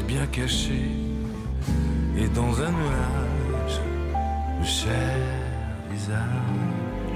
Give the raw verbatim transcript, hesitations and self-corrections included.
bien caché, et dans un nuage, le cher visage.